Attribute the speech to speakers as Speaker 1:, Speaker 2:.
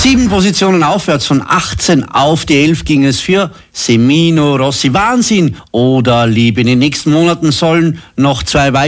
Speaker 1: 7 Positionen aufwärts, von 18 auf die 11 ging es für Semino Rossi. Wahnsinn oder Liebe. In den nächsten Monaten sollen noch 2 weitere